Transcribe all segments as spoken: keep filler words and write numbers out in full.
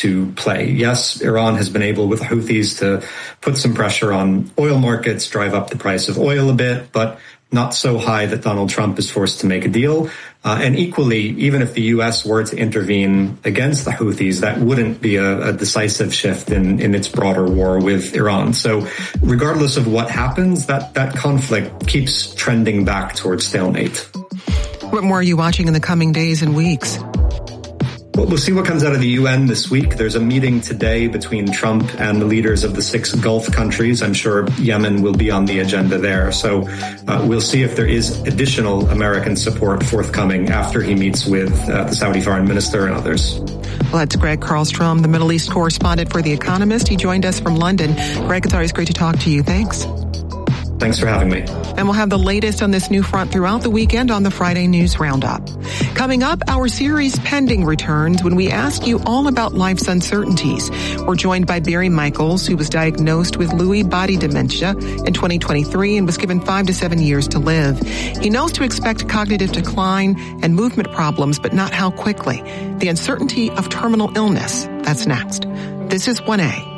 to play. Yes, Iran has been able with Houthis to put some pressure on oil markets, drive up the price of oil a bit, but not so high that Donald Trump is forced to make a deal. Uh, and equally, even if the U S were to intervene against the Houthis, that wouldn't be a, a decisive shift in, in its broader war with Iran. So regardless of what happens, that, that conflict keeps trending back towards stalemate. What more are you watching in the coming days and weeks? Well, we'll see what comes out of the U N this week. There's a meeting today between Trump and the leaders of the six Gulf countries. I'm sure Yemen will be on the agenda there. So uh, we'll see if there is additional American support forthcoming after he meets with uh, the Saudi foreign minister and others. Well, that's Greg Karlstrom, the Middle East correspondent for The Economist. He joined us from London. Greg, it's always great to talk to you. Thanks. Thanks for having me. And we'll have the latest on this new front throughout the weekend on the Friday News Roundup. Coming up, our series Pending returns when we ask you all about life's uncertainties. We're joined by Barry Michaels, who was diagnosed with Lewy body dementia in twenty twenty-three and was given five to seven years to live. He knows to expect cognitive decline and movement problems, but not how quickly. The uncertainty of terminal illness. That's next. This is one A.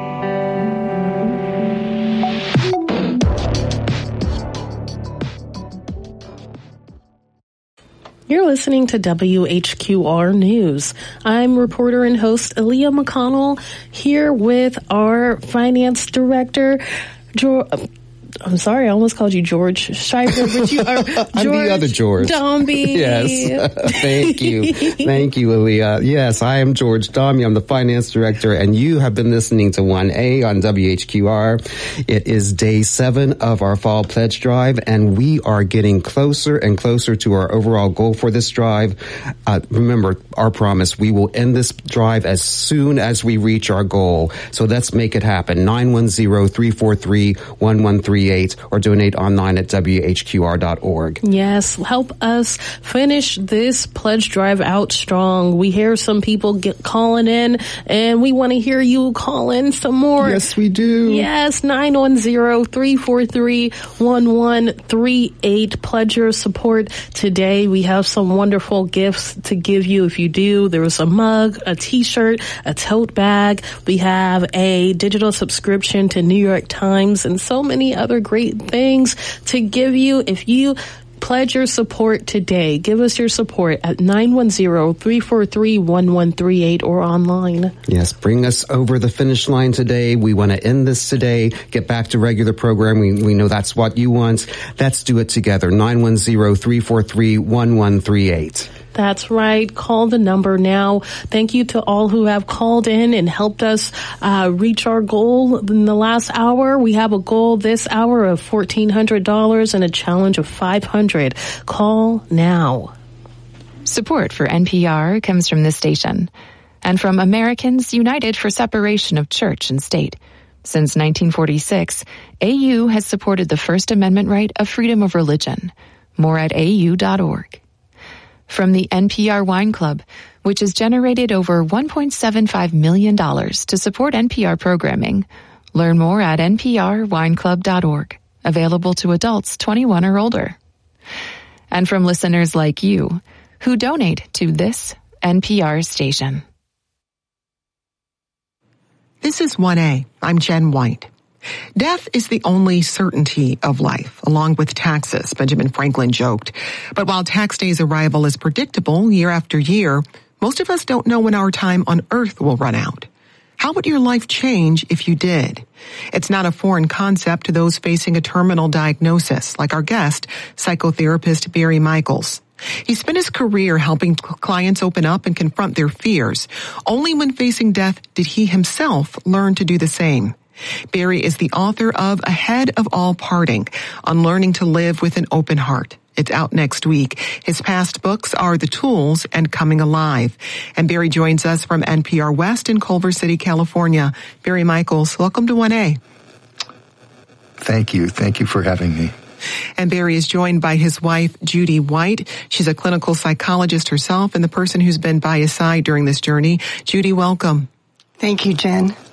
You're listening to W H Q R News. I'm reporter and host Aaliyah McConnell here with our finance director, George. I'm sorry, I almost called you George Schreiber, but you are George I'm the other George. Dombey. Yes. Thank you. Thank you, Aaliyah. Yes, I am George Dombey. I'm the finance director, and you have been listening to one A on W H Q R. It is day seven of our fall pledge drive, and we are getting closer and closer to our overall goal for this drive. Uh, remember our promise. We will end this drive as soon as we reach our goal. So let's make it happen. nine one zero, three four three, one one three eight or donate online at W H Q R dot org. Yes, help us finish this pledge drive out strong. We hear some people get calling in, and we want to hear you call in some more. Yes, we do. Yes, nine one zero, three four three, one one three eight. Pledge your support today. We have some wonderful gifts to give you if you do. There's a mug, a t-shirt, a tote bag. We have a digital subscription to New York Times and so many other great things to give you. If you pledge your support today, give us your support at nine one zero, three four three, one one three eight or online. Yes, bring us over the finish line today. We want to end this today, get back to regular program. We, we know that's what you want. Let's do it together. nine one zero, three four three, one one three eight. That's right. Call the number now. Thank you to all who have called in and helped us uh, reach our goal in the last hour. We have a goal this hour of fourteen hundred dollars and a challenge of five hundred dollars. Call now. Support for N P R comes from this station and from Americans United for Separation of Church and State. Since nineteen forty-six, A U has supported the First Amendment right of freedom of religion. More at A U dot org. From the N P R Wine Club, which has generated over one point seven five million dollars to support N P R programming. Learn more at N P R wine club dot org. Available to adults twenty-one or older. And from listeners like you, who donate to this N P R station. This is one A. I'm Jen White. Death is the only certainty of life, along with taxes, Benjamin Franklin joked. But while tax day's arrival is predictable year after year, most of us don't know when our time on Earth will run out. How would your life change if you did? It's not a foreign concept to those facing a terminal diagnosis, like our guest, psychotherapist Barry Michaels. He spent his career helping clients open up and confront their fears. Only when facing death did he himself learn to do the same. Barry is the author of Ahead of All Parting, on learning to live with an open heart. It's out next week. His past books are The Tools and Coming Alive. And Barry joins us from N P R West in Culver City, California. Barry Michaels, welcome to one A. Thank you. Thank you for having me. And Barry is joined by his wife, Judy White. She's a clinical psychologist herself and the person who's been by his side during this journey. Judy, welcome. Thank you, Jen.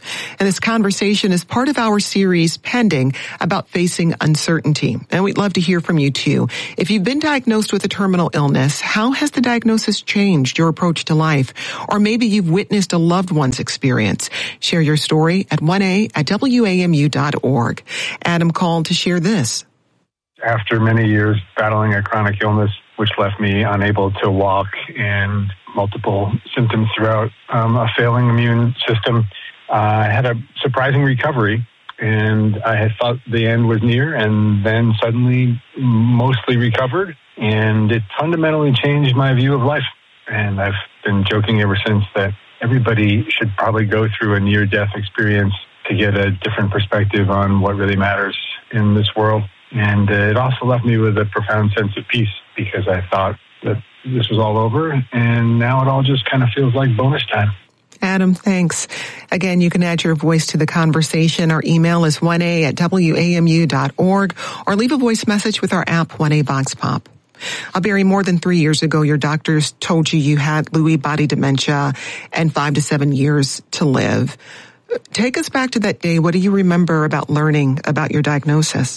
And this conversation is part of our series Pending about facing uncertainty. And we'd love to hear from you too. If you've been diagnosed with a terminal illness, how has the diagnosis changed your approach to life? Or maybe you've witnessed a loved one's experience. Share your story at one A at W A M U dot org. Adam called to share this. After many years battling a chronic illness, which left me unable to walk and multiple symptoms throughout um, a failing immune system, Uh, I had a surprising recovery, and I had thought the end was near, and then suddenly mostly recovered, and it fundamentally changed my view of life. And I've been joking ever since that everybody should probably go through a near-death experience to get a different perspective on what really matters in this world. And uh, it also left me with a profound sense of peace, because I thought that this was all over, and now it all just kind of feels like bonus time. Adam, thanks. Again, you can add your voice to the conversation. Our email is one A at W A M U dot org, or leave a voice message with our app, one A Vox Pop. Uh, Barry, more than three years ago, your doctors told you you had Lewy body dementia and five to seven years to live. Take us back to that day. What do you remember about learning about your diagnosis?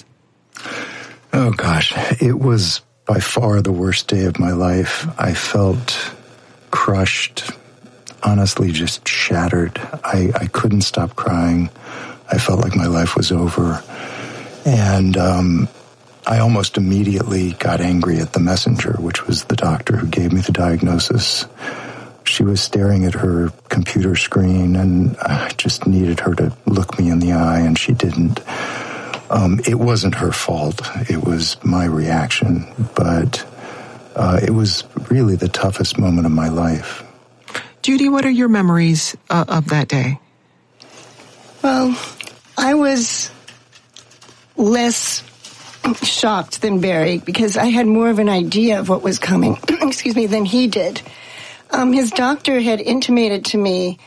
Oh, gosh. It was by far the worst day of my life. I felt crushed, honestly just shattered. I, I couldn't stop crying. I felt like my life was over. And um, I almost immediately got angry at the messenger, which was the doctor who gave me the diagnosis. She was staring at her computer screen, and I just needed her to look me in the eye, and she didn't. Um, it wasn't her fault. It was my reaction. But uh, it was really the toughest moment of my life. Judy, what are your memories uh, of that day? Well, I was less shocked than Barry because I had more of an idea of what was coming, excuse me, than he did. Um, his doctor had intimated to me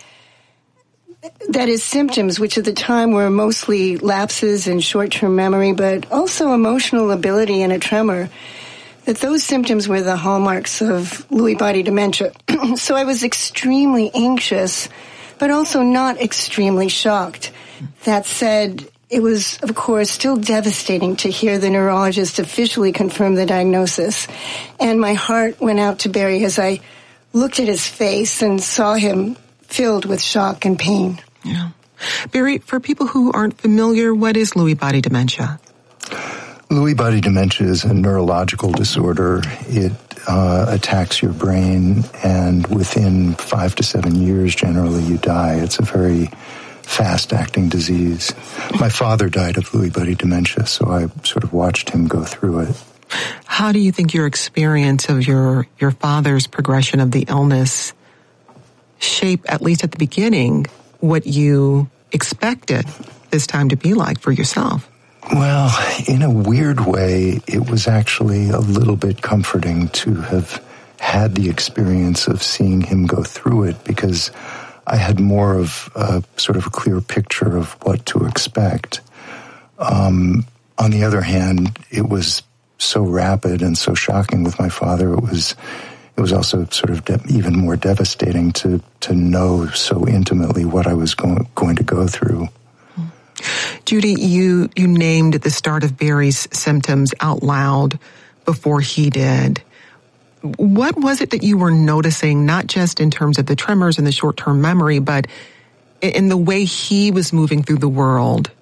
that his symptoms, which at the time were mostly lapses in short-term memory, but also emotional ability and a tremor, that those symptoms were the hallmarks of Lewy body dementia. So I was extremely anxious, but also not extremely shocked. That said, it was, of course, still devastating to hear the neurologist officially confirm the diagnosis. And my heart went out to Barry as I looked at his face and saw him filled with shock and pain. Yeah. Barry, for people who aren't familiar, what is Lewy body dementia? Lewy body dementia is a neurological disorder. It uh, attacks your brain, and within five to seven years, generally, you die. It's a very fast-acting disease. My father died of Lewy body dementia, so I sort of watched him go through it. How do you think your experience of your, your father's progression of the illness shape, at least at the beginning, what you expected this time to be like for yourself? Well, in a weird way, it was actually a little bit comforting to have had the experience of seeing him go through it, because I had more of a sort of a clear picture of what to expect. Um, on the other hand, it was so rapid and so shocking with my father. It was it was also sort of de- even more devastating to to know so intimately what I was going going to go through. Judy, you, you named at the start of Barry's symptoms out loud before he did. What was it that you were noticing, not just in terms of the tremors and the short-term memory, but in the way he was moving through the world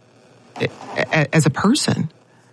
as a person?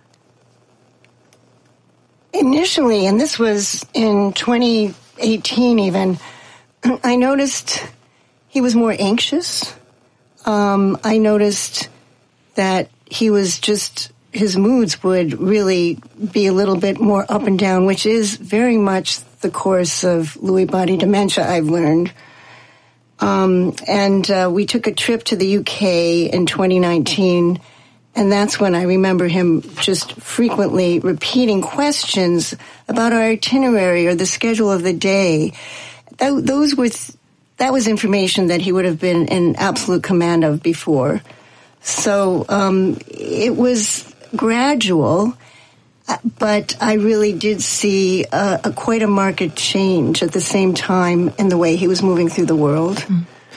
Initially, and this was in twenty eighteen even, I noticed he was more anxious. Um, I noticed that he was just, his moods would really be a little bit more up and down, which is very much the course of Lewy body dementia, I've learned. Um, and uh, we took a trip to the U K in twenty nineteen, and that's when I remember him just frequently repeating questions about our itinerary or the schedule of the day. That, those were th- that was information that he would have been in absolute command of before. So um, it was gradual, but I really did see a, a quite a marked change at the same time in the way he was moving through the world.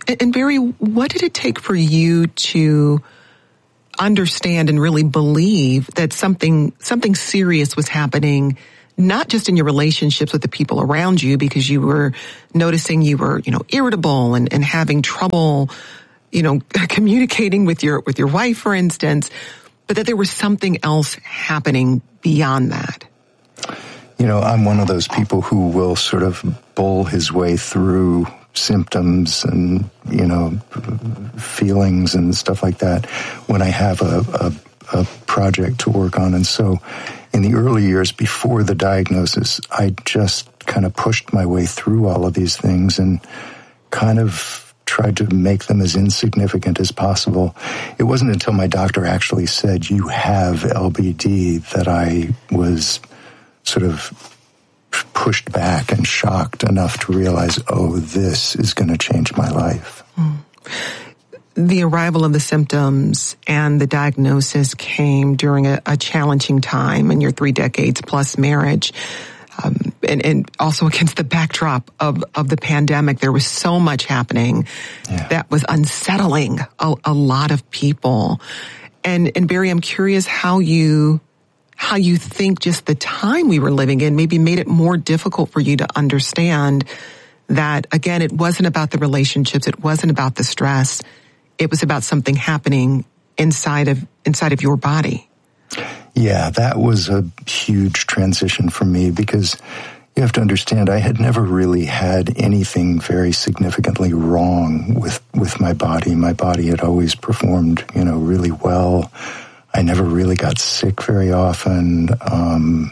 And, and Barry, what did it take for you to understand and really believe that something something serious was happening, not just in your relationships with the people around you, because you were noticing you were, you know, irritable and, and having trouble, you know, communicating with your with your wife, for instance, but that there was something else happening beyond that? You know, I'm one of those people who will sort of bull his way through symptoms and, you know, feelings and stuff like that when I have a, a, a project to work on. And so in the early years before the diagnosis, I just kind of pushed my way through all of these things and kind of tried to make them as insignificant as possible. It wasn't until my doctor actually said, "You have L B D," that I was sort of pushed back and shocked enough to realize, oh, this is going to change my life. Mm. The arrival of the symptoms and the diagnosis came during a, a challenging time in your three decades plus marriage. Um, and, and also against the backdrop of, of the pandemic. There was so much happening yeah. that was unsettling a, a lot of people. And, and Barry, I'm curious how you how you think just the time we were living in maybe made it more difficult for you to understand that, again, it wasn't about the relationships, it wasn't about the stress, it was about something happening inside of inside of your body. Yeah, that was a huge transition for me because you have to understand I had never really had anything very significantly wrong with, with my body. My body had always performed, you know, really well. I never really got sick very often. Um,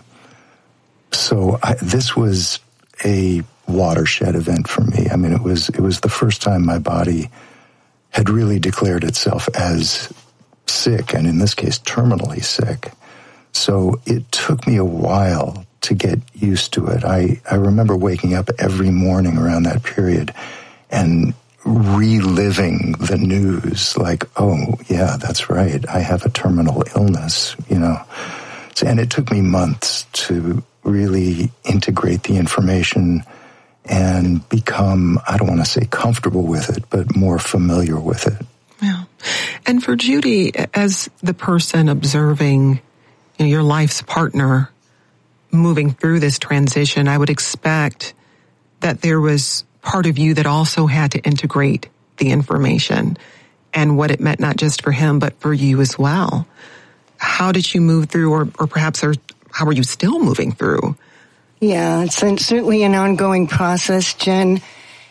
so I, this was a watershed event for me. I mean, it was it was the first time my body had really declared itself as sick, and in this case, terminally sick. So it took me a while to get used to it. I, I remember waking up every morning around that period and reliving the news like, oh, yeah, that's right. I have a terminal illness, you know. So, and it took me months to really integrate the information and become, I don't want to say comfortable with it, but more familiar with it. Yeah. And for Judy, as the person observing, you know, your life's partner moving through this transition, I would expect that there was part of you that also had to integrate the information and what it meant not just for him, but for you as well. How did you move through, or, or perhaps or how are you still moving through? Yeah, it's certainly an ongoing process, Jen.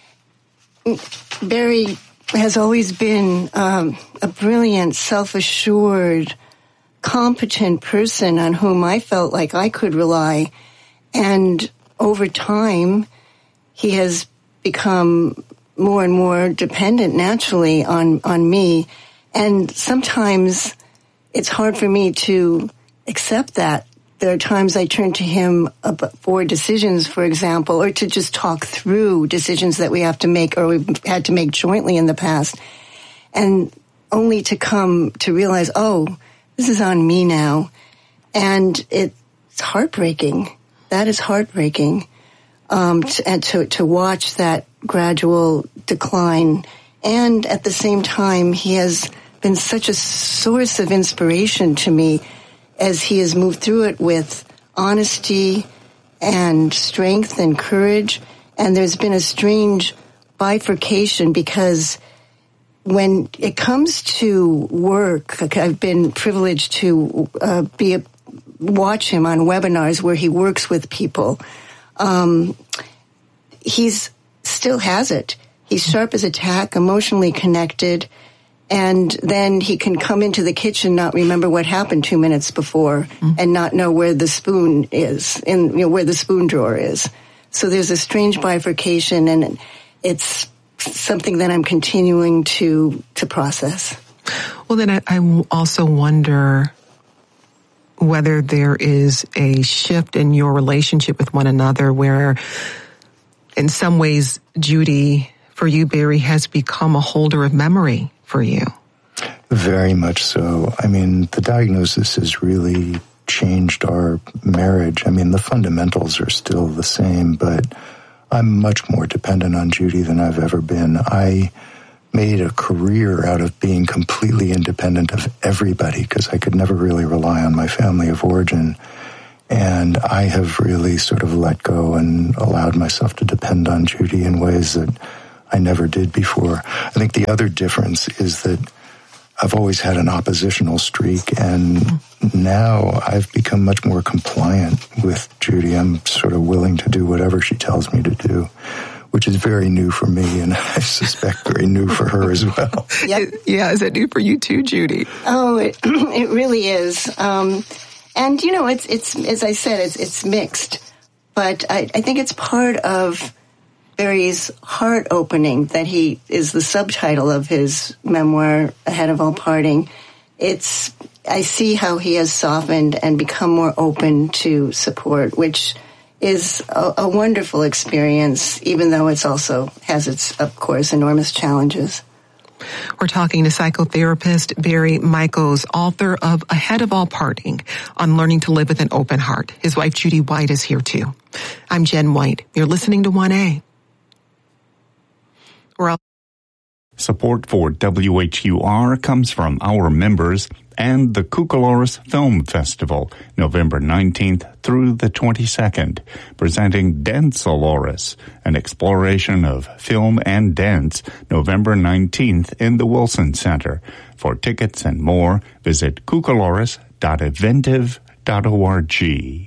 Barry has always been um, a brilliant, self-assured, competent person on whom I felt like I could rely. And over time, he has become more and more dependent naturally on, on me. And sometimes it's hard for me to accept that. There are times I turn to him for decisions, for example, or to just talk through decisions that we have to make or we've had to make jointly in the past. And only to come to realize, oh, this is on me now. And it's heartbreaking. That is heartbreaking. Um, to, and to, to watch that gradual decline. And at the same time, he has been such a source of inspiration to me as he has moved through it with honesty and strength and courage. And there's been a strange bifurcation because when it comes to work, like I've been privileged to uh, be a, watch him on webinars where he works with people. Um, he's still has it. He's sharp as a tack, emotionally connected, and then he can come into the kitchen, not remember what happened two minutes before, mm-hmm. and not know where the spoon is, in you know, where the spoon drawer is. So there's a strange bifurcation, and it's something that I'm continuing to to process. Well, then I, I also wonder whether there is a shift in your relationship with one another where in some ways, Judy, for you, Barry, has become a holder of memory for you. Very much so. I mean, the diagnosis has really changed our marriage. I mean, the fundamentals are still the same, but I'm much more dependent on Judy than I've ever been. I made a career out of being completely independent of everybody because I could never really rely on my family of origin. And I have really sort of let go and allowed myself to depend on Judy in ways that I never did before. I think the other difference is that I've always had an oppositional streak, and now I've become much more compliant with Judy. I'm sort of willing to do whatever she tells me to do, which is very new for me, and I suspect very new for her as well. Yep. Yeah, is it new for you too, Judy? Oh, it, it really is. Um, and, you know, it's, it's as I said, it's, it's mixed. But I, I think it's part of Barry's heart opening that he is the subtitle of his memoir, Ahead of All Parting. It's, I see how he has softened and become more open to support, which is a, a wonderful experience, even though it's also has its, of course, enormous challenges. We're talking to psychotherapist Barry Michels, author of Ahead of All Parting, on learning to live with an open heart. His wife, Judy White, is here too. I'm Jen White. You're listening to one A. We're all- Support for W H U R comes from our members and the Cucaloris Film Festival, November nineteenth through the twenty-second, presenting Densoloris, an exploration of film and dance, November nineteenth in the Wilson Center. For tickets and more, visit cucaloris dot eventive dot org.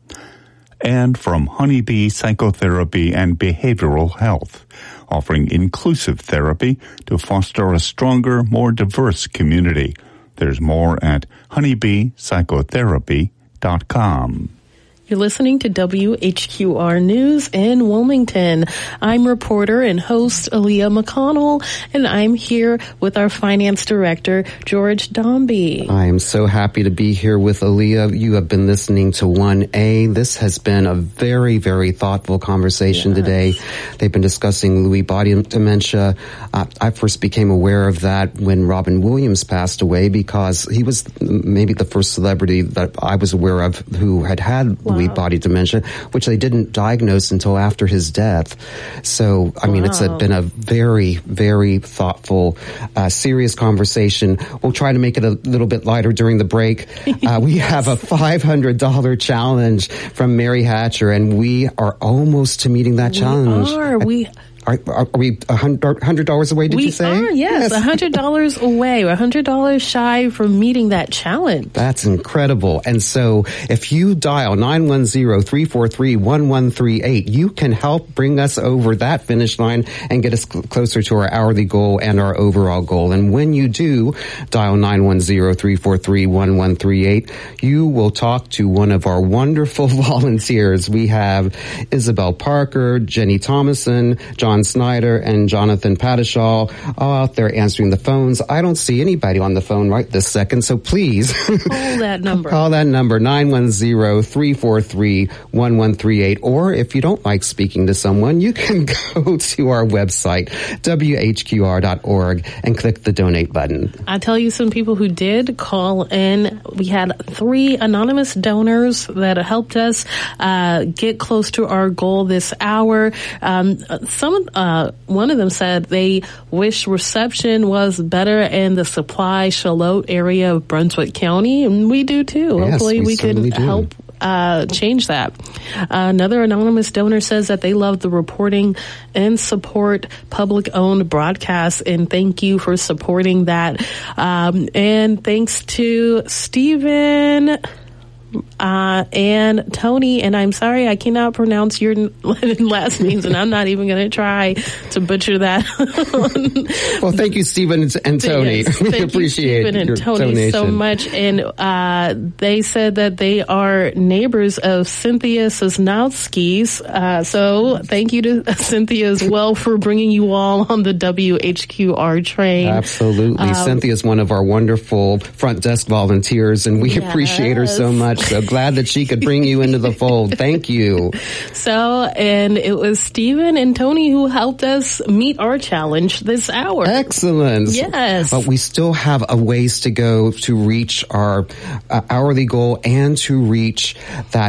And from Honeybee Psychotherapy and Behavioral Health, offering inclusive therapy to foster a stronger, more diverse community. There's more at honeybee psychotherapy dot com. You're listening to W H Q R News in Wilmington. I'm reporter and host Aaliyah McConnell, and I'm here with our finance director, George Dombey. I am so happy to be here with Aaliyah. You have been listening to one A. This has been a very, very thoughtful conversation yes. today. They've been discussing Lewy body dementia. Uh, I first became aware of that when Robin Williams passed away because he was maybe the first celebrity that I was aware of who had had wow. Lewy body dementia, which they didn't diagnose until after his death. So, I mean, wow. it's a, been a very, very thoughtful, uh, serious conversation. We'll try to make it a little bit lighter during the break. Uh, we yes. have a five hundred dollars challenge from Mary Hatcher, and we are almost to meeting that we challenge. Are. We Are, are, are we one hundred dollars away, did we you say? We are, yes, yes. one hundred dollars away. We're one hundred dollars shy from meeting that challenge. That's incredible. And so if you dial nine one zero, three four three, one one three eight, you can help bring us over that finish line and get us cl- closer to our hourly goal and our overall goal. And when you do dial nine one zero, three four three, one one three eight, you will talk to one of our wonderful volunteers. We have Isabel Parker, Jenny Thomason, John Snyder, and Jonathan Padishaw all out there answering the phones. I don't see anybody on the phone right this second, so please call that number. Call that number, nine one zero, three four three, one one three eight. Or if you don't like speaking to someone, you can go to our website, W H Q R dot org, and click the donate button. I tell you, some people who did call in, we had three anonymous donors that helped us uh, get close to our goal this hour. Um, some Uh, one of them said they wish reception was better in the Supply Charlotte area of Brunswick County, and we do too. Yes, Hopefully, we, we can do. help uh, change that. Uh, another anonymous donor says that they love the reporting and support public-owned broadcasts, and thank you for supporting that. Um, and thanks to Stephen. Uh, and Tony, and I'm sorry, I cannot pronounce your last names, and I'm not even going to try to butcher that. Well, thank you, Stephen and Tony. Yes, we thank appreciate you, Stephen and your Tony donation so much. And uh, they said that they are neighbors of Cynthia Sosnowski's. Uh, so thank you to Cynthia as well for bringing you all on the W H Q R train. Absolutely. Um, Cynthia is one of our wonderful front desk volunteers, and we yes. appreciate her so much. So glad that she could bring you into the fold. Thank you. So, and it was Stephen and Tony who helped us meet our challenge this hour. Excellent. Yes. But we still have a ways to go to reach our uh, hourly goal and to reach that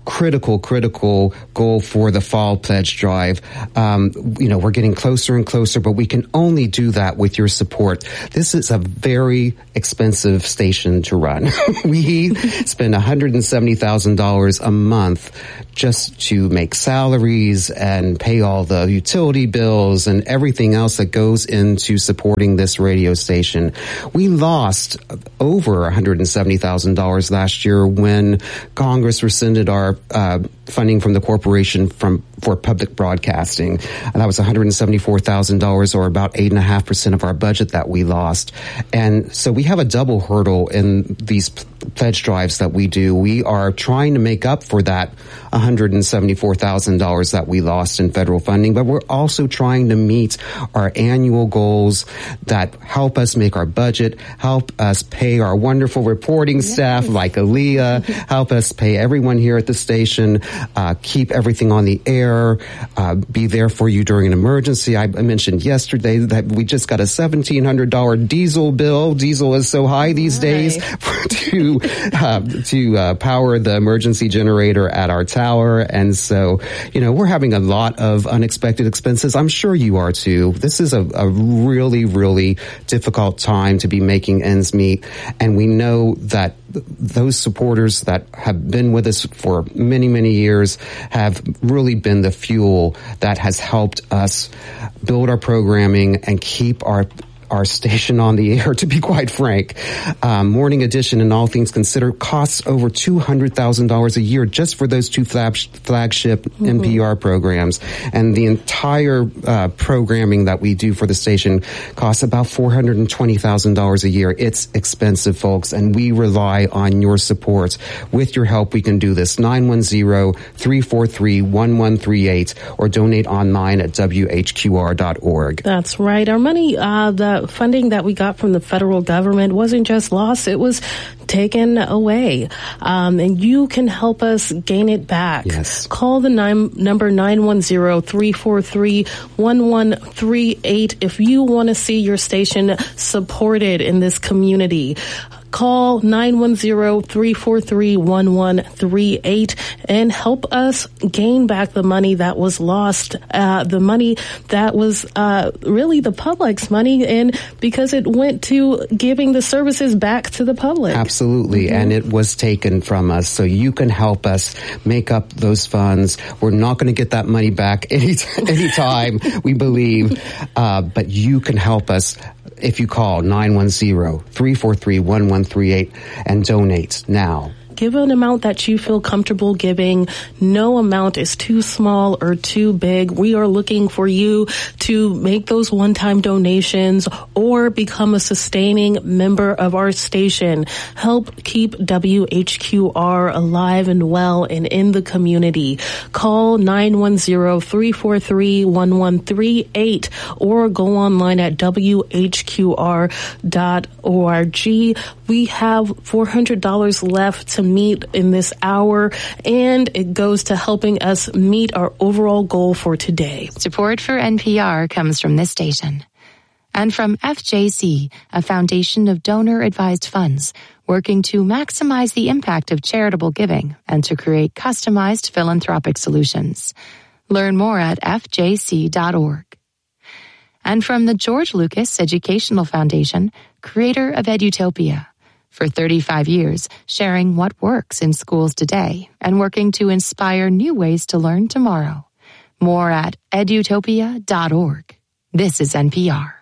critical, critical goal for the fall pledge drive. Um, you know, we're getting closer and closer, but we can only do that with your support. This is a very expensive station to run. We spend one hundred seventy thousand dollars a month just to make salaries and pay all the utility bills and everything else that goes into supporting this radio station. We lost over one hundred seventy thousand dollars last year when Congress rescinded our uh, funding from the corporation from for public broadcasting. And that was one hundred seventy-four thousand dollars, or about eight point five percent of our budget that we lost. And so we have a double hurdle in these pledge drives that we do. We are trying to make up for that one hundred seventy-four thousand dollars that we lost in federal funding, but we're also trying to meet our annual goals that help us make our budget, help us pay our wonderful reporting staff like Aaliyah, help us pay everyone here at the station, uh, keep everything on the air, uh, be there for you during an emergency. I mentioned yesterday that we just got a seventeen hundred dollars diesel bill. Diesel is so high these right. days to uh, to uh, power the emergency generator at our tower. And so, you know, we're having a lot of unexpected expenses. I'm sure you are too. This is a, a really, really difficult time to be making ends meet. And we know that those supporters that have been with us for many, many years have really been the fuel that has helped us build our programming and keep our our station on the air, to be quite frank. Um, Morning Edition and All Things Considered costs over two hundred thousand dollars a year just for those two flag, flagship mm-hmm. N P R programs. And the entire uh, programming that we do for the station costs about four hundred twenty thousand dollars a year. It's expensive, folks, and we rely on your support. With your help, we can do this. nine one zero, three four three, one one three eight or donate online at W H Q R dot org. That's right. Our money, uh, the funding that we got from the federal government wasn't just lost, it was taken away. Um, and you can help us gain it back. Yes. Call the nine, number nine one zero, three four three, one one three eight if you want to see your station supported in this community. Call nine one zero, three four three, one one three eight and help us gain back the money that was lost, uh, the money that was uh, really the public's money, and because it went to giving the services back to the public. Absolutely, mm-hmm. And it was taken from us, so you can help us make up those funds. We're not going to get that money back any anytime, we believe, uh, but you can help us if you call nine one zero, three four three, one one three eight and donate now. Give an amount that you feel comfortable giving. No amount is too small or too big. We are looking for you to make those one-time donations or become a sustaining member of our station. Help keep W H Q R alive and well and in the community. Call nine one zero, three four three, one one three eight or go online at W H Q R dot org. We have four hundred dollars left to meet in this hour, and it goes to helping us meet our overall goal for today. Support for N P R comes from this station and from F J C, a foundation of donor-advised funds working to maximize the impact of charitable giving and to create customized philanthropic solutions. Learn more at F J C dot org. And from the George Lucas Educational Foundation, creator of Edutopia. For thirty-five years, sharing what works in schools today and working to inspire new ways to learn tomorrow. More at edutopia dot org. This is N P R.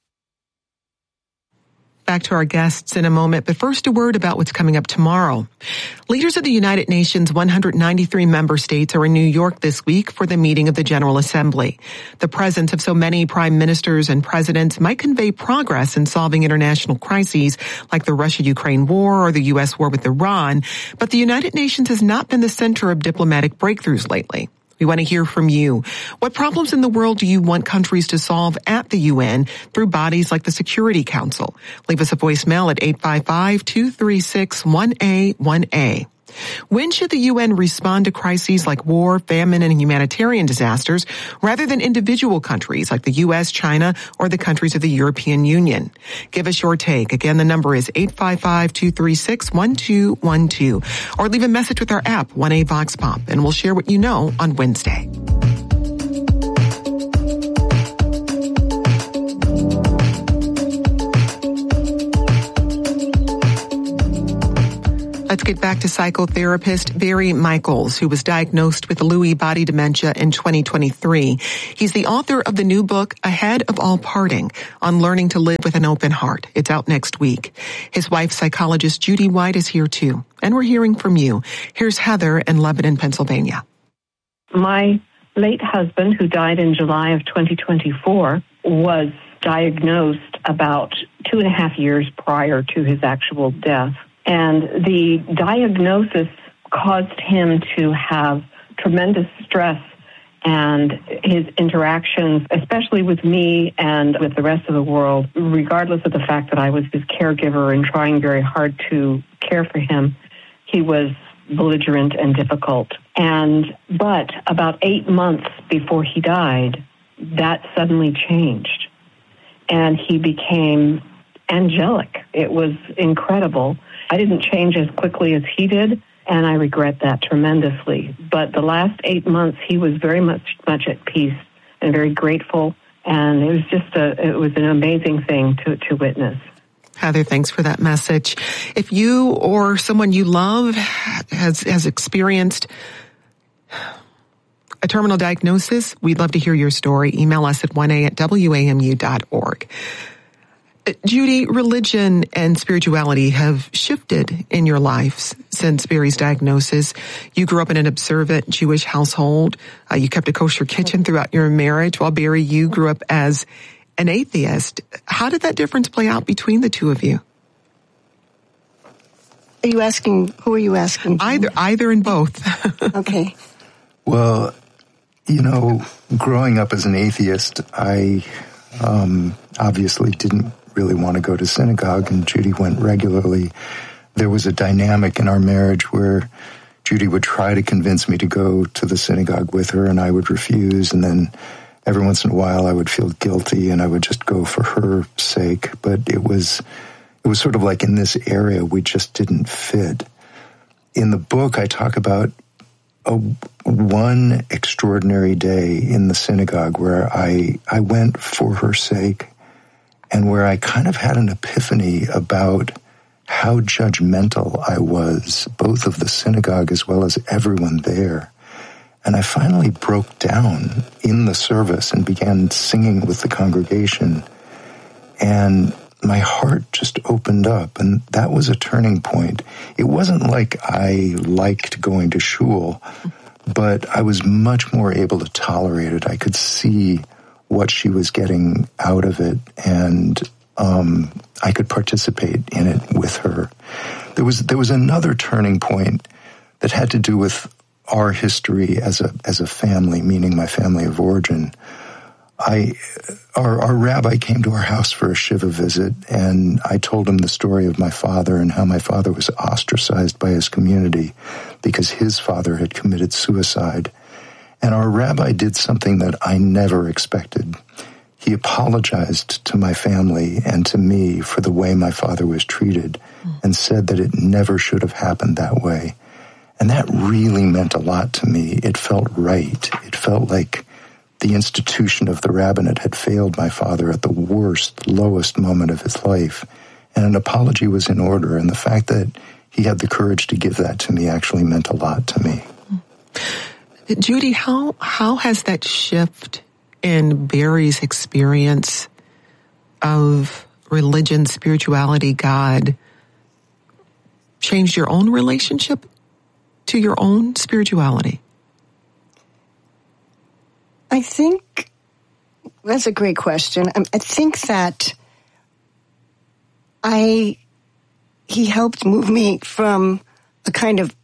Back to our guests in a moment, but first a word about what's coming up tomorrow. Leaders of the United Nations one hundred ninety-three member states are in New York this week for the meeting of the General Assembly. The presence of so many prime ministers and presidents might convey progress in solving international crises like the Russia-Ukraine war or the U S war with Iran, but the United Nations has not been the center of diplomatic breakthroughs lately. We want to hear from you. What problems in the world do you want countries to solve at the U N through bodies like the Security Council? Leave us a voicemail at eight five five, two three six, one A one A. When should the U N respond to crises like war, famine, and humanitarian disasters rather than individual countries like the U S, China, or the countries of the European Union? Give us your take. Again, the number is eight five five, two three six, one two one two. Or leave a message with our app, one A Vox Pop, and we'll share what you know on Wednesday. Let's get back to psychotherapist Barry Michaels, who was diagnosed with Lewy body dementia in twenty twenty-three. He's the author of the new book, Ahead of All Parting, on learning to live with an open heart. It's out next week. His wife, psychologist Judy White, is here too. And we're hearing from you. Here's Heather in Lebanon, Pennsylvania. My late husband, who died in July of twenty twenty-four, was diagnosed about two and a half years prior to his actual death. And the diagnosis caused him to have tremendous stress, and his interactions, especially with me and with the rest of the world, regardless of the fact that I was his caregiver and trying very hard to care for him, he was belligerent and difficult. And but about eight months before he died, that suddenly changed, and he became angelic. It was incredible. I didn't change as quickly as he did, and I regret that tremendously. But the last eight months, he was very much much at peace and very grateful, and it was just a it was an amazing thing to to witness. Heather, thanks for that message. If you or someone you love has has experienced a terminal diagnosis, we'd love to hear your story. Email us at one a at w a m u dot org. Judy, religion and spirituality have shifted in your life since Barry's diagnosis. You grew up in an observant Jewish household. Uh, you kept a kosher kitchen throughout your marriage, while Barry, you grew up as an atheist. How did that difference play out between the two of you? Are you asking, who are you asking? Either, either and both. Okay. Well, you know, growing up as an atheist, I um, obviously didn't really want to go to synagogue, and Judy went regularly. There was a dynamic in our marriage where Judy would try to convince me to go to the synagogue with her, and I would refuse, and then every once in a while I would feel guilty, and I would just go for her sake. But it was it was sort of like in this area we just didn't fit. In the book, I talk about a one extraordinary day in the synagogue where I I went for her sake, and where I kind of had an epiphany about how judgmental I was, both of the synagogue as well as everyone there. And I finally broke down in the service and began singing with the congregation. And my heart just opened up, and that was a turning point. It wasn't like I liked going to shul, but I was much more able to tolerate it. I could see what she was getting out of it, and um, I could participate in it with her. There was there was another turning point that had to do with our history as a as a family, meaning my family of origin. I our, our rabbi came to our house for a shiva visit, and I told him the story of my father and how my father was ostracized by his community because his father had committed suicide. And our rabbi did something that I never expected. He apologized to my family and to me for the way my father was treated, mm. and said that it never should have happened that way. And that really meant a lot to me. It felt right. It felt like the institution of the rabbinate had failed my father at the worst, lowest moment of his life. And an apology was in order. And the fact that he had the courage to give that to me actually meant a lot to me. Mm. Judy, how how has that shift in Barry's experience of religion, spirituality, God, changed your own relationship to your own spirituality? I think that's a great question. I think that I he helped move me from a kind of,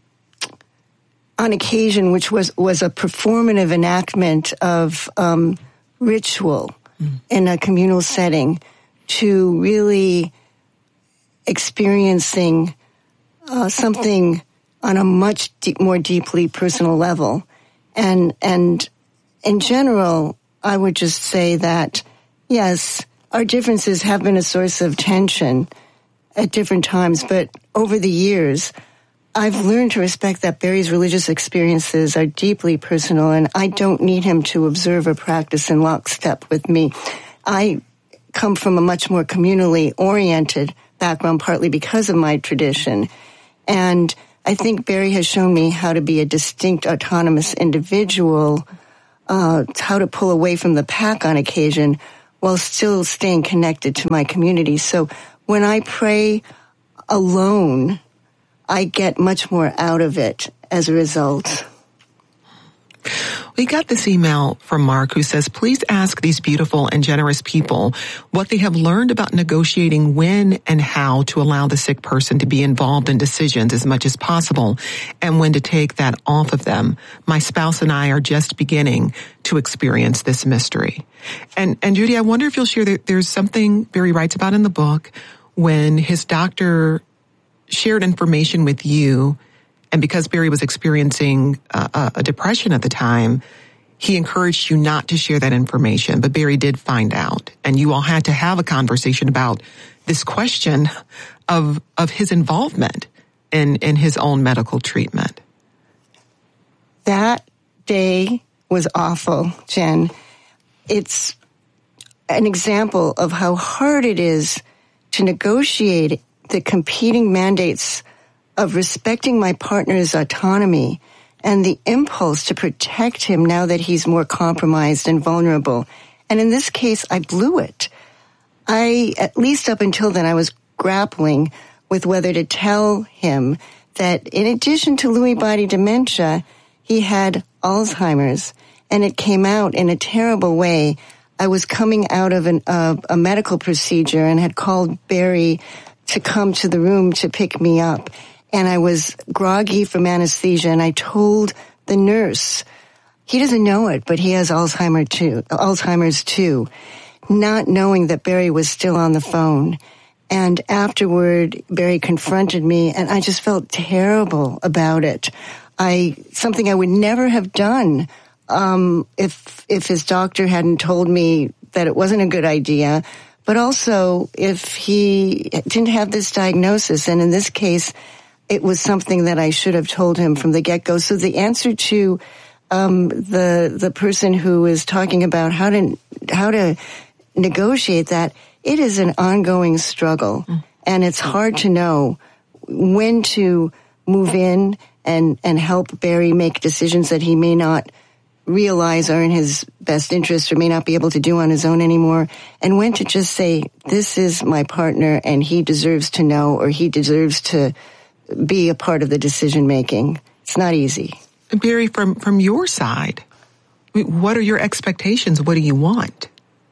on occasion, which was, was a performative enactment of um, ritual mm. in a communal setting, to really experiencing uh, something on a much deep, more deeply personal level. And, and in general, I would just say that, yes, our differences have been a source of tension at different times, but over the years, I've learned to respect that Barry's religious experiences are deeply personal, and I don't need him to observe or practice in lockstep with me. I come from a much more communally oriented background, partly because of my tradition. And I think Barry has shown me how to be a distinct, autonomous individual, uh, how to pull away from the pack on occasion while still staying connected to my community. So when I pray alone, I get much more out of it as a result. We got this email from Mark who says, please ask these beautiful and generous people what they have learned about negotiating when and how to allow the sick person to be involved in decisions as much as possible and when to take that off of them. My spouse and I are just beginning to experience this mystery. And, and Judy, I wonder if you'll share that there's something Barry writes about in the book when his doctor shared information with you, and because Barry was experiencing uh, a depression at the time, he encouraged you not to share that information, but Barry did find out, and you all had to have a conversation about this question of of his involvement in, in his own medical treatment. That day was awful, Jen. It's an example of how hard it is to negotiate the competing mandates of respecting my partner's autonomy and the impulse to protect him now that he's more compromised and vulnerable. And in this case, I blew it. I, at least up until then, I was grappling with whether to tell him that in addition to Lewy body dementia, he had Alzheimer's, and it came out in a terrible way. I was coming out of an, uh, a medical procedure and had called Barry to come to the room to pick me up. And I was groggy from anesthesia, and I told the nurse, he doesn't know it, but he has Alzheimer's too, Alzheimer's too, not knowing that Barry was still on the phone. And afterward, Barry confronted me, and I just felt terrible about it. I, something I would never have done, um, if, if his doctor hadn't told me that it wasn't a good idea. But also, if he didn't have this diagnosis, and in this case, it was something that I should have told him from the get-go. So the answer to um, the the person who is talking about how to how to negotiate that, it is an ongoing struggle, mm. and it's hard to know when to move in and and help Barry make decisions that he may not realize are in his best interest or may not be able to do on his own anymore, and when to just say, this is my partner and he deserves to know, or he deserves to be a part of the decision making. It's not easy. Barry, from, from your side, what are your expectations? What do you want?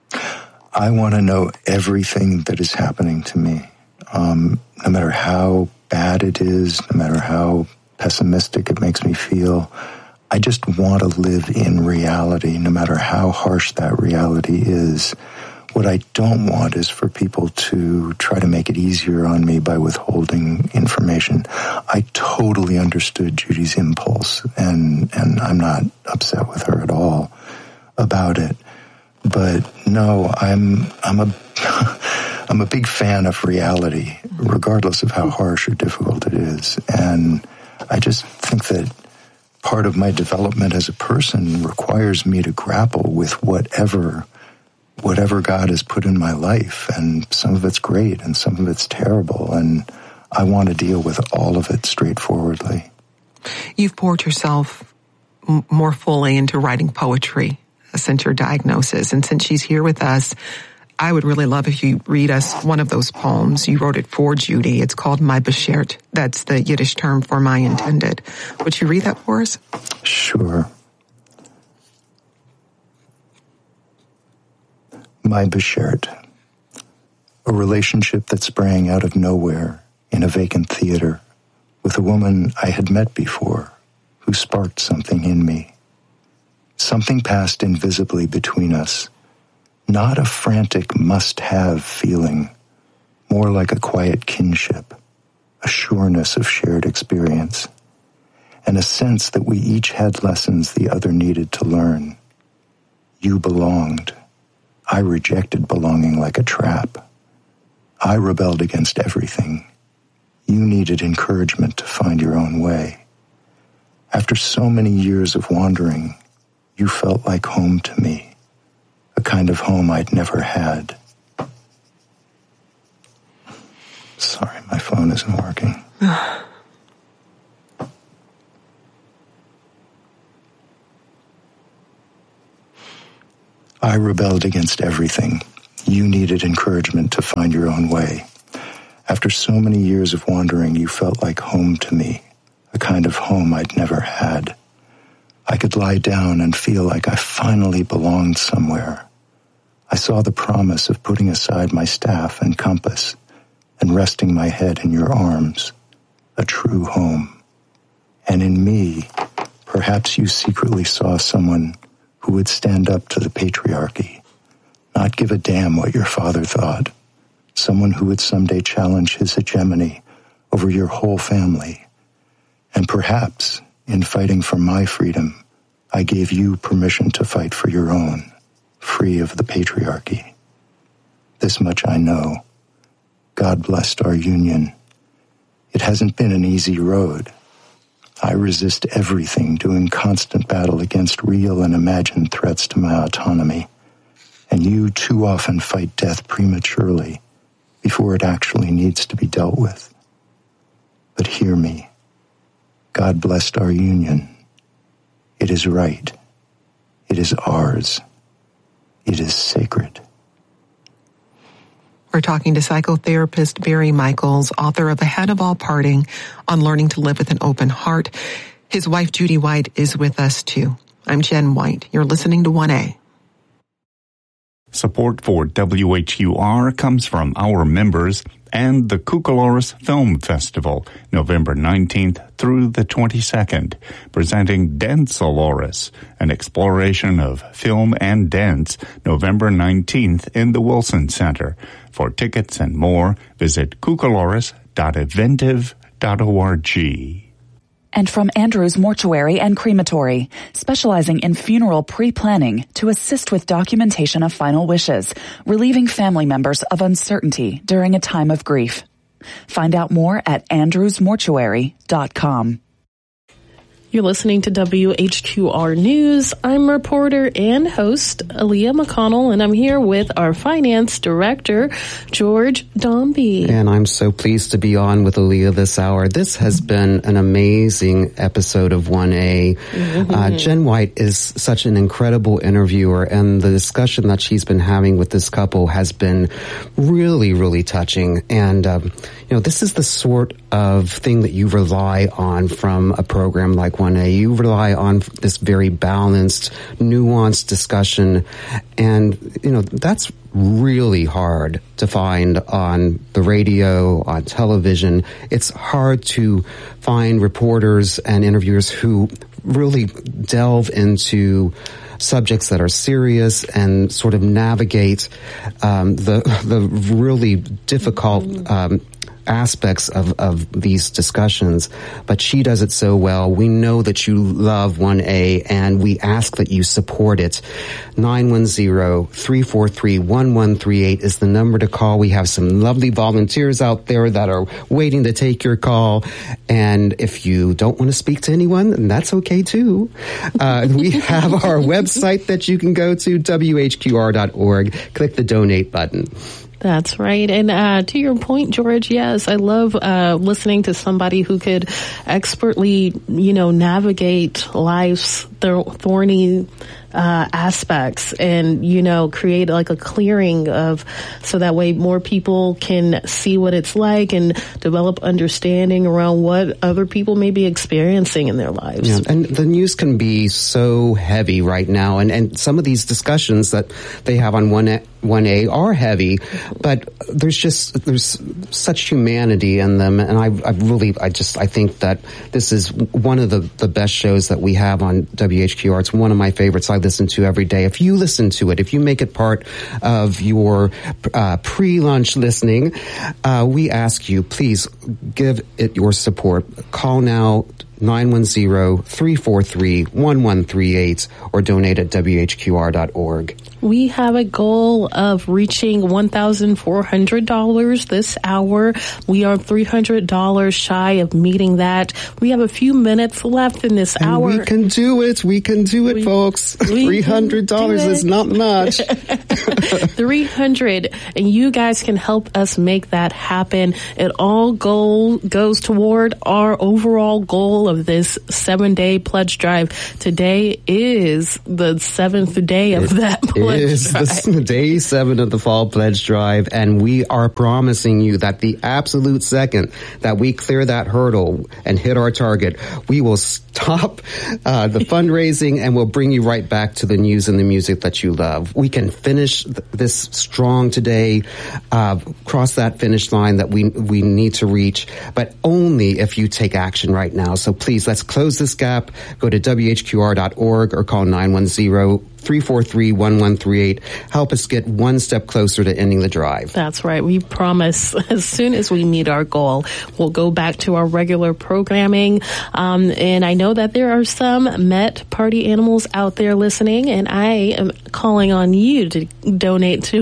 I want to know everything that is happening to me, um, no matter how bad it is, no matter how pessimistic it makes me feel. I just want to live in reality, no matter how harsh that reality is. What I don't want is for people to try to make it easier on me by withholding information. I totally understood Judy's impulse, and, and I'm not upset with her at all about it. But no, I'm I'm a I'm a big fan of reality, regardless of how harsh or difficult it is. And I just think that part of my development as a person requires me to grapple with whatever whatever God has put in my life, and some of it's great and some of it's terrible, and I want to deal with all of it straightforwardly. You've poured yourself m- more fully into writing poetry since your diagnosis, and since she's here with us, I would really love if you read us one of those poems. You wrote it for Judy. It's called My Beschert. That's the Yiddish term for my intended. Would you read that for us? Sure. My Beschert. A relationship that sprang out of nowhere in a vacant theater with a woman I had met before who sparked something in me. Something passed invisibly between us. Not a frantic must-have feeling, more like a quiet kinship, a sureness of shared experience. and a sense that we each had lessons the other needed to learn. You belonged. I rejected belonging like a trap. I rebelled against everything. You needed encouragement to find your own way. After so many years of wandering, you felt like home to me, a kind of home I'd never had. Sorry, my phone isn't working. I rebelled against everything. You needed encouragement to find your own way. After so many years of wandering, you felt like home to me, a kind of home I'd never had. I could lie down and feel like I finally belonged somewhere. I saw the promise of putting aside my staff and compass and resting my head in your arms, a true home. And in me, perhaps you secretly saw someone who would stand up to the patriarchy, not give a damn what your father thought, someone who would someday challenge his hegemony over your whole family. And perhaps, in fighting for my freedom, I gave you permission to fight for your own, free of the patriarchy. This much I know. God blessed our union. It hasn't been an easy road. I resist everything, doing constant battle against real and imagined threats to my autonomy. And you too often fight death prematurely before it actually needs to be dealt with. But hear me. God blessed our union. It is right. It is ours. It is sacred. We're talking to psychotherapist Barry Michaels, author of Ahead of All Parting, on learning to live with an open heart. His wife, Judy White, is with us, too. I'm Jen White. You're listening to one A. Support for W H U R comes from our members and the Cucalores Film Festival, November nineteenth through the twenty-second, presenting Dance-alores, an exploration of film and dance, November nineteenth in the Wilson Center. For tickets and more, visit cucalores dot eventive dot org. And from Andrews Mortuary and Crematory, specializing in funeral pre-planning to assist with documentation of final wishes, relieving family members of uncertainty during a time of grief. Find out more at andrews mortuary dot com. You're listening to W H Q R News. I'm reporter and host Aaliyah McConnell, and I'm here with our finance director, George Dombey. And I'm so pleased to be on with Aaliyah this hour. This has been an amazing episode of one A. Mm-hmm. Uh, Jen White is such an incredible interviewer, and the discussion that she's been having with this couple has been really, really touching. And, um, you know, this is the sort of thing that you rely on from a program like one A. You rely on this very balanced, nuanced discussion. And, you know, that's really hard to find on the radio, on television. It's hard to find reporters and interviewers who really delve into subjects that are serious and sort of navigate um, the the really difficult um, aspects of, of these discussions, but she does it so well. We know that you love one A, and we ask that you support it. nine one zero, three four three, one one three eight is the number to call. We have some lovely volunteers out there that are waiting to take your call, and if you don't want to speak to anyone, then that's okay too. Uh, we have our website that you can go to, W H Q R dot org. Click the donate button. That's right. And uh, to your point, George, yes, I love uh, listening to somebody who could expertly, you know, navigate life's th- thorny uh, aspects and, you know, create like a clearing of, so that way more people can see what it's like and develop understanding around what other people may be experiencing in their lives. Yeah, and the news can be so heavy right now. And, and some of these discussions that they have on one one A are heavy, but there's just, there's such humanity in them. And I, I really, I just, I think that this is one of the, the best shows that we have on W H Q R. It's one of my favorites I listen to every day. If you listen to it, if you make it part of your uh, pre-lunch listening, uh, we ask you, please give it your support. Call now nine one zero, three four three, one one three eight or donate at W H Q R dot org. We have a goal of reaching one thousand four hundred dollars this hour. We are three hundred dollars shy of meeting that. We have a few minutes left in this and hour. We can do it. We can do it, we, folks. three hundred dollars is not much. three hundred dollars. And you guys can help us make that happen. It all goal goes toward our overall goal of this seven-day pledge drive. Today is the seventh day of it that pledge is drive. the day seven of the fall pledge drive, and we are promising you that the absolute second that we clear that hurdle and hit our target, we will stop uh, the fundraising and we'll bring you right back to the news and the music that you love. We can finish th- this strong today, uh, cross that finish line that we we need to reach, but only if you take action right now. So please, let's close this gap. Go to W H Q R dot org or call nine one zero, three four three, one one three eight. Help us get one step closer to ending the drive. That's right. We promise as soon as we meet our goal, we'll go back to our regular programming. Um, and I know that there are some Met party animals out there listening, and I am calling on you to donate to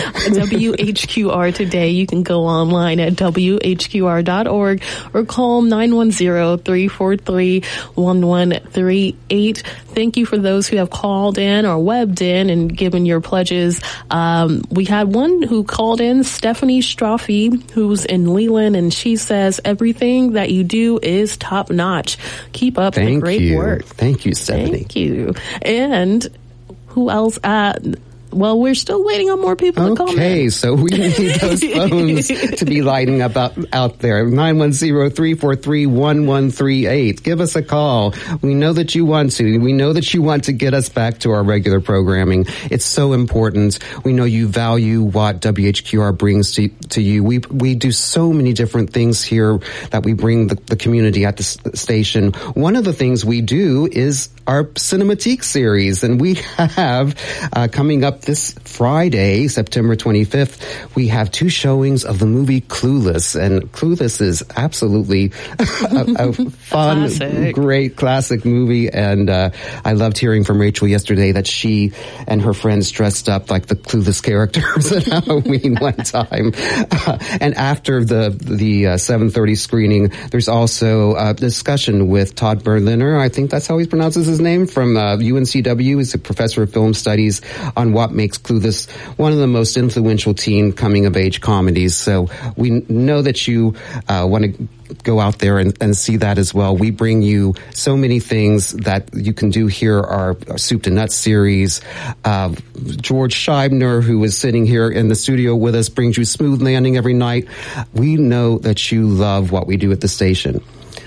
W H Q R today. You can go online at W H Q R dot org or call nine one zero, three four three, one one three eight. Thank you for those who have called in or webbed in and given your pledges. Um, we had one who called in, Stephanie Strophe, who's in Leland, and she says, everything that you do is top notch. Keep up Thank the great you. work. Thank you, Stephanie. Thank you. And who else? Uh, Well, we're still waiting on more people to call in. Okay, so we need those phones to be lighting up out, out there. nine one zero, three four three, one one three eight. Give us a call. We know that you want to. We know that you want to get us back to our regular programming. It's so important. We know you value what W H Q R brings to, to you. We we do so many different things here that we bring the, the community at the s- station. One of the things we do is our Cinematique series, and we have uh, coming up this Friday, September twenty-fifth, we have two showings of the movie Clueless, and Clueless is absolutely a, a fun, classic. great classic movie, and uh, I loved hearing from Rachel yesterday that she and her friends dressed up like the Clueless characters at Halloween one time. Uh, and after the the uh, seven thirty screening, there's also a discussion with Todd Berliner, I think that's how he pronounces his name, from uh, U N C W. He's a professor of film studies, on what makes Clueless one of the most influential teen coming-of-age comedies. So we know that you uh, want to go out there and, and see that as well. We bring you so many things that you can do here. Our, our Soup to Nuts series. Uh, George Scheibner, who is sitting here in the studio with us, brings you Smooth Landing every night. We know that you love what we do at the station.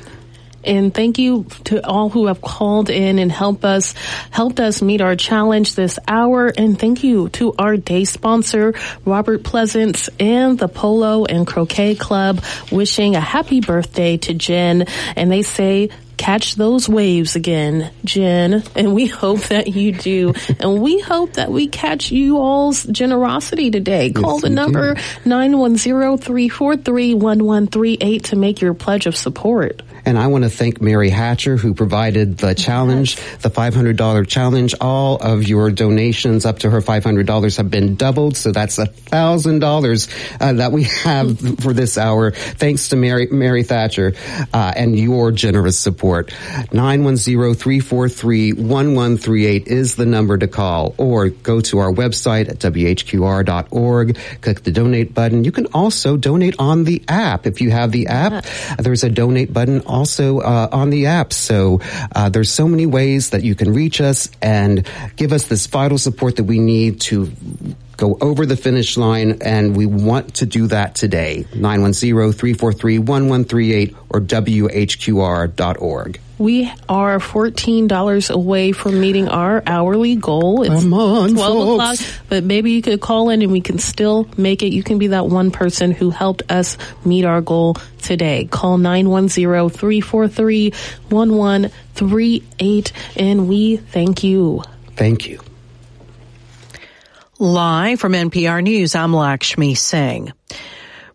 And thank you to all who have called in and helped us, helped us meet our challenge this hour. And thank you to our day sponsor, Robert Pleasance and the Polo and Croquet Club, wishing a happy birthday to Jen. And they say, catch those waves again, Jen. And we hope that you do. And we hope that we catch you all's generosity today. Call Yes, the number nine one zero, three four three, one one three eight to make your pledge of support. And I want to thank Mary Hatcher, who provided the challenge, the five hundred dollars challenge. All of your donations up to her five hundred dollars have been doubled. So that's one thousand dollars uh, that we have for this hour. Thanks to Mary, Mary Thatcher uh, and your generous support. nine one zero, three four three, one one three eight is the number to call. Or go to our website at W H Q R dot org. Click the donate button. You can also donate on the app. If you have the app, there's a donate button also uh, on the app. So uh, there's so many ways that you can reach us and give us this vital support that we need to go over the finish line, and we want to do that today. nine one zero, three four three, one one three eight or W H Q R dot org. We are fourteen dollars away from meeting our hourly goal. It's Come on, twelve folks. o'clock, but maybe you could call in and we can still make it. You can be that one person who helped us meet our goal today. Call nine one zero, three four three, one one three eight, and we thank you. Thank you. Live from N P R News, I'm Lakshmi Singh.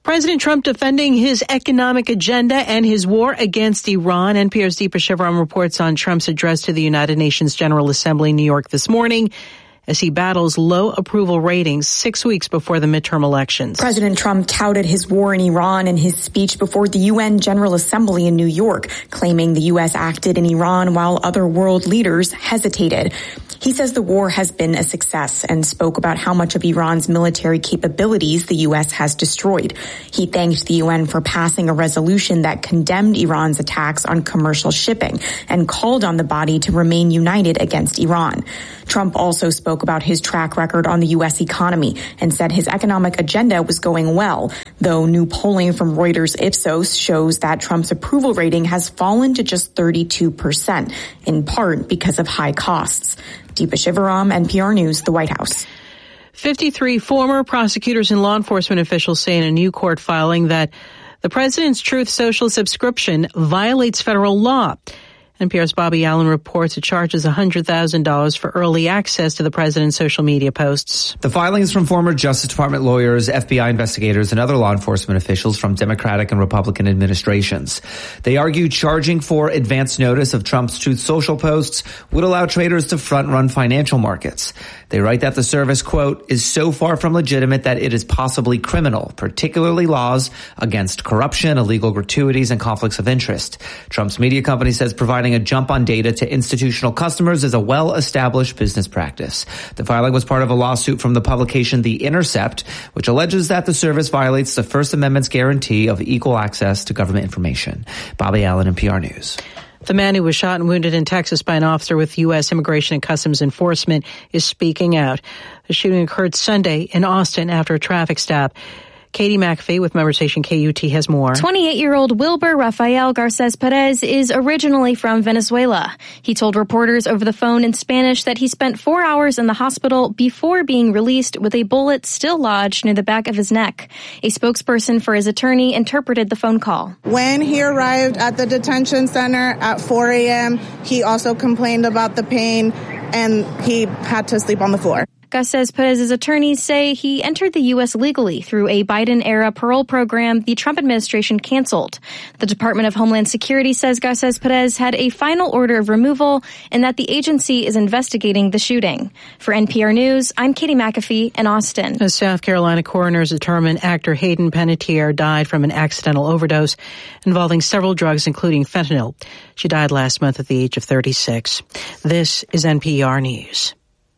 President Trump defending his economic agenda and his war against Iran. N P R's Deepa Shivaram reports on Trump's address to the United Nations General Assembly in New York this morning as he battles low approval ratings six weeks before the midterm elections. President Trump touted his war in Iran in his speech before the U N General Assembly in New York, claiming the U S acted in Iran while other world leaders hesitated. He says the war has been a success and spoke about how much of Iran's military capabilities the U S has destroyed. He thanked the U N for passing a resolution that condemned Iran's attacks on commercial shipping and called on the body to remain united against Iran. Trump also spoke about his track record on the U S economy and said his economic agenda was going well, though new polling from Reuters Ipsos shows that Trump's approval rating has fallen to just thirty-two percent, in part because of high costs. Deepa Shivaram, N P R News, the White House. fifty-three former prosecutors and law enforcement officials say in a new court filing that the president's Truth Social subscription violates federal law. N P R's Bobby Allen reports it charges one hundred thousand dollars for early access to the president's social media posts. The filings from former Justice Department lawyers, F B I investigators, and other law enforcement officials from Democratic and Republican administrations. They argue charging for advance notice of Trump's Truth Social posts would allow traders to front-run financial markets. They write that the service, quote, is so far from legitimate that it is possibly criminal, particularly laws against corruption, illegal gratuities, and conflicts of interest. Trump's media company says providing a jump on data to institutional customers is a well-established business practice. The filing was part of a lawsuit from the publication The Intercept, which alleges that the service violates the First Amendment's guarantee of equal access to government information. Bobby Allen, N P R News. The man who was shot and wounded in Texas by an officer with U S Immigration and Customs Enforcement is speaking out. The shooting occurred Sunday in Austin after a traffic stop. Katie McAfee with member station K U T has more. twenty-eight-year-old Wilber Rafael Garces Perez is originally from Venezuela. He told reporters over the phone in Spanish that he spent four hours in the hospital before being released with a bullet still lodged near the back of his neck. A spokesperson for his attorney interpreted the phone call. When he arrived at the detention center at four a.m., he also complained about the pain and he had to sleep on the floor. Garces Perez's attorneys say he entered the U S legally through a Biden-era parole program the Trump administration canceled. The Department of Homeland Security says Garces Perez had a final order of removal and that the agency is investigating the shooting. For N P R News, I'm Katie McAfee in Austin. A South Carolina coroner's determined actor Hayden Panettiere died from an accidental overdose involving several drugs, including fentanyl. She died last month at the age of thirty-six. This is N P R News.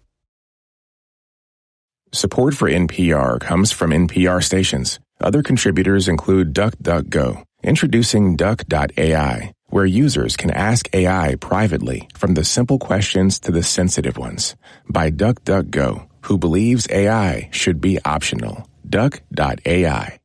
Support for N P R comes from N P R stations. Other contributors include DuckDuckGo, introducing Duck dot A I, where users can ask A I privately from the simple questions to the sensitive ones. By DuckDuckGo, who believes A I should be optional. Duck dot A I.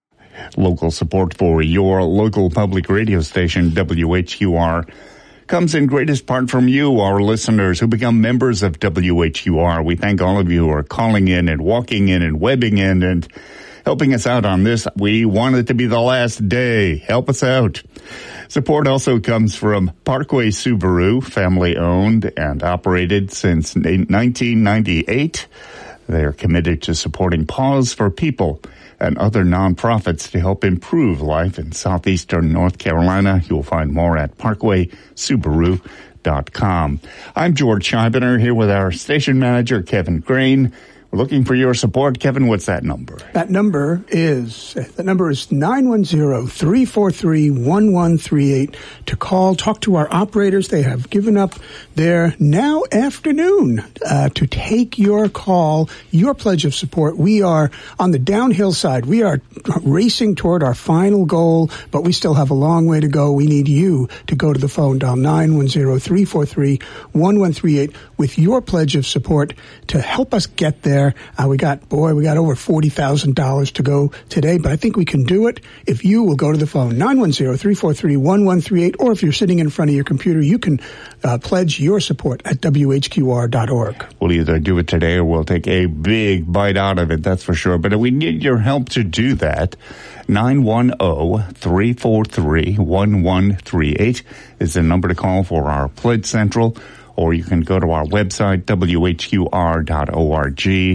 Local support for your local public radio station, W H U R, comes in greatest part from you, our listeners who become members of W H U R. We thank all of you who are calling in and walking in and webbing in and helping us out on this. We want it to be the last day. Help us out. Support also comes from Parkway Subaru, family owned and operated since nineteen ninety-eight. They are committed to supporting Paws for People and other nonprofits to help improve life in southeastern North Carolina. You'll find more at parkway subaru dot com. I'm George Scheibner here with our station manager, Kevin Grain. We're looking for your support. Kevin, what's that number? That number is, the number is nine one zero, three four three, one one three eight to call, talk to our operators. They have given up their now afternoon uh, to take your call, your pledge of support. We are on the downhill side. We are racing toward our final goal, but we still have a long way to go. We need you to go to the phone, dial nine one zero, three four three, one one three eight with your pledge of support to help us get there. Uh, we got, boy, we got over forty thousand dollars to go today, but I think we can do it if you will go to the phone, nine one zero, three four three, one one three eight, or if you're sitting in front of your computer, you can uh, pledge your support at W H Q R dot org. We'll either do it today or we'll take a big bite out of it, that's for sure. But we need your help to do that. nine one zero, three four three, one one three eight is the number to call for our Pledge Central. Or you can go to our website, W H Q R dot org.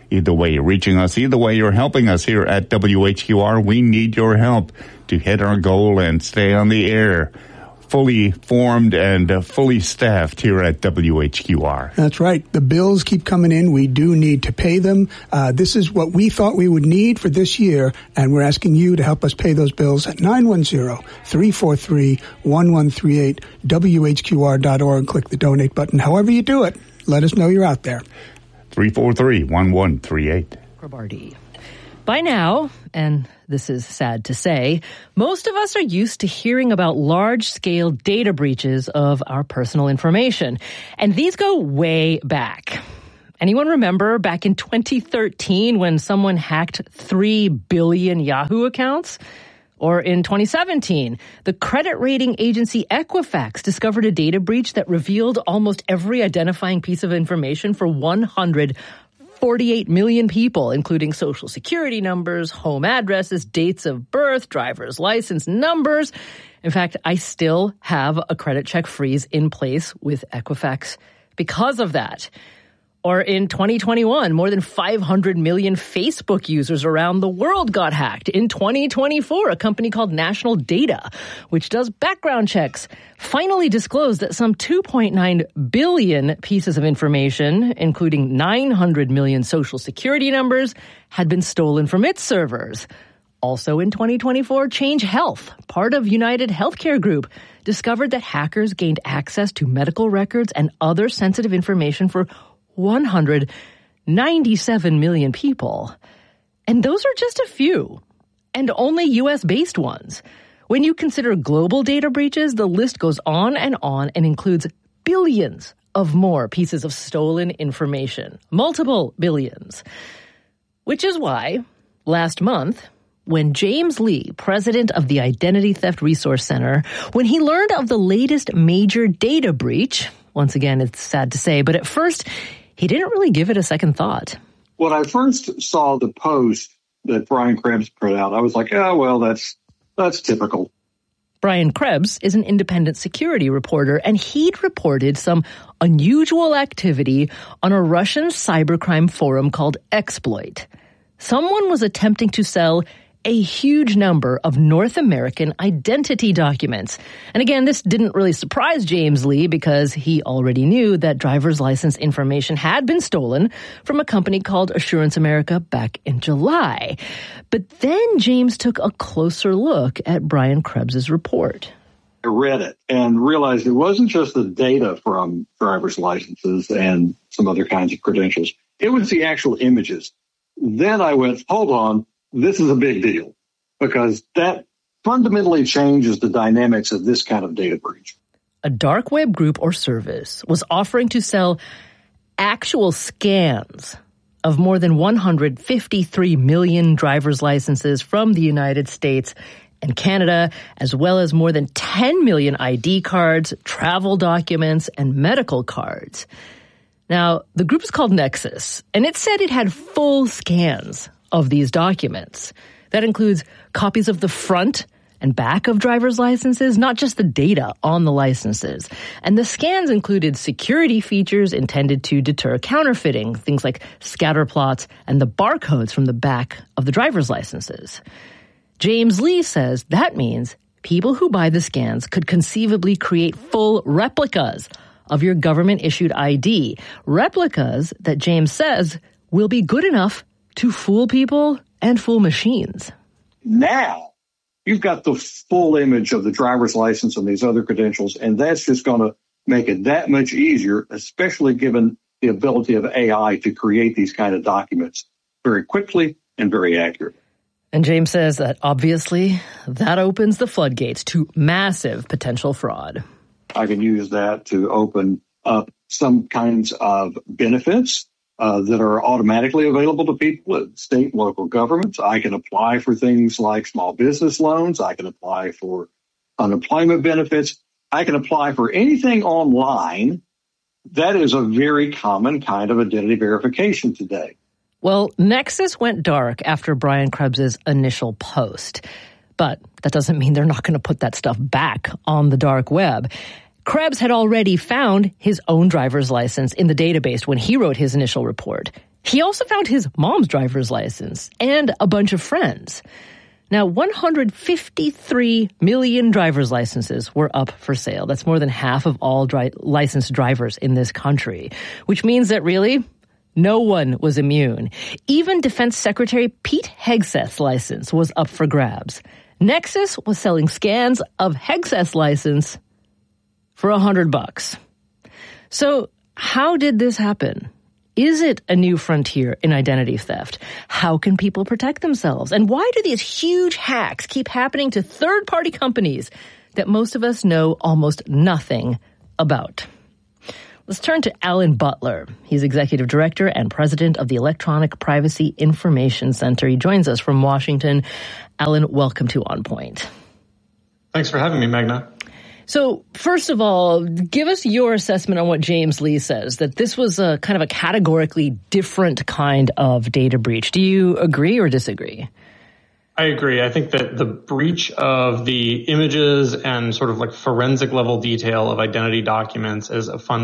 Either way you're reaching us, either way you're helping us here at W H Q R, we need your help to hit our goal and stay on the air. Fully formed and uh, fully staffed here at W H Q R. That's right. The bills keep coming in. We do need to pay them. Uh, this is what we thought we would need for this year, and we're asking you to help us pay those bills at nine one zero, three four three, one one three eight, W H Q R dot org. Click the donate button. However you do it, let us know you're out there. three four three, one one three eight. Krabardi. By now, and this is sad to say, most of us are used to hearing about large-scale data breaches of our personal information. And these go way back. Anyone remember back in twenty thirteen when someone hacked three billion Yahoo accounts? Or in twenty seventeen, the credit rating agency Equifax discovered a data breach that revealed almost every identifying piece of information for one hundred forty-eight million people, including social security numbers, home addresses, dates of birth, driver's license numbers. In fact, I still have a credit check freeze in place with Equifax because of that. Or in twenty twenty-one, more than five hundred million Facebook users around the world got hacked. In twenty twenty-four, a company called National Data, which does background checks, finally disclosed that some two point nine billion pieces of information, including nine hundred million social security numbers, had been stolen from its servers. Also in twenty twenty-four, Change Health, part of United Healthcare Group, discovered that hackers gained access to medical records and other sensitive information for one hundred ninety-seven million people. And those are just a few, and only U S-based ones. When you consider global data breaches, the list goes on and on and includes billions of more pieces of stolen information. Multiple billions. Which is why, last month, when James Lee, president of the Identity Theft Resource Center, when he learned of the latest major data breach, once again, it's sad to say, but at first, he didn't really give it a second thought. When I first saw the post that Brian Krebs put out, I was like, oh, well, that's that's typical. Brian Krebs is an independent security reporter, and he'd reported some unusual activity on a Russian cybercrime forum called Exploit. Someone was attempting to sell a huge number of North American identity documents. And again, this didn't really surprise James Lee because he already knew that driver's license information had been stolen from a company called Assurance America back in July. But then James took a closer look at Brian Krebs' report. I read it and realized it wasn't just the data from driver's licenses and some other kinds of credentials. It was the actual images. Then I went, hold on. This is a big deal because that fundamentally changes the dynamics of this kind of data breach. A dark web group or service was offering to sell actual scans of more than one hundred fifty-three million driver's licenses from the United States and Canada, as well as more than ten million I D cards, travel documents, and medical cards. Now, the group is called Nexus, and it said it had full scans of these documents. That includes copies of the front and back of driver's licenses, not just the data on the licenses. And the scans included security features intended to deter counterfeiting, things like scatter plots and the barcodes from the back of the driver's licenses. James Lee says that means people who buy the scans could conceivably create full replicas of your government-issued I D, replicas that James says will be good enough to fool people and fool machines. Now, you've got the full image of the driver's license and these other credentials, and that's just going to make it that much easier, especially given the ability of A I to create these kind of documents very quickly and very accurately. And James says that obviously that opens the floodgates to massive potential fraud. I can use that to open up some kinds of benefits uh, that are automatically available to people at state and local governments. I can apply for things like small business loans. I can apply for unemployment benefits. I can apply for anything online. That is a very common kind of identity verification today. Well, Nexus went dark after Brian Krebs' initial post. But that doesn't mean they're not going to put that stuff back on the dark web. Krebs had already found his own driver's license in the database when he wrote his initial report. He also found his mom's driver's license and a bunch of friends. Now, one hundred fifty-three million driver's licenses were up for sale. That's more than half of all dri- licensed drivers in this country, which means that really no one was immune. Even Defense Secretary Pete Hegseth's license was up for grabs. Nexus was selling scans of Hegseth's license for a hundred bucks. So how did this happen? Is it a new frontier in identity theft? How can people protect themselves? And why do these huge hacks keep happening to third-party companies that most of us know almost nothing about? Let's turn to Alan Butler. He's executive director and president of the Electronic Privacy Information Center. He joins us from Washington. Alan, welcome to On Point. Thanks for having me, Magna. So, first of all, give us your assessment on what James Lee says, that this was a kind of a categorically different kind of data breach. Do you agree or disagree? I agree. I think that the breach of the images and sort of like forensic level detail of identity documents is a fun